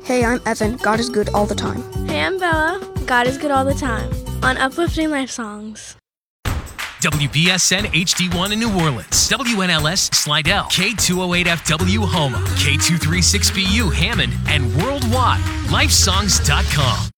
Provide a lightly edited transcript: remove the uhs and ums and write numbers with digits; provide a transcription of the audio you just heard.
Hey, I'm Evan. God is good all the time. Hey, I'm Bella. God is good all the time. On Uplifting Life Songs. WBSN HD1 in New Orleans, WNLS Slidell, K208FW Houma, K236BU Hammond, and worldwide, lifesongs.com.